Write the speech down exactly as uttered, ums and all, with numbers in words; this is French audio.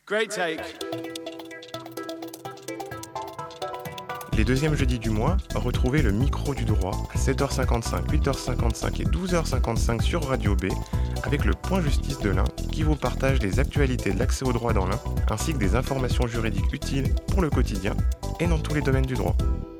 Great take. Les deuxièmes jeudis du mois, retrouvez le micro du droit à sept heures cinquante-cinq, huit heures cinquante-cinq et douze heures cinquante-cinq sur Radio B avec le Point Justice de l'Ain qui vous partage les actualités de l'accès au droit dans l'Ain ainsi que des informations juridiques utiles pour le quotidien et dans tous les domaines du droit.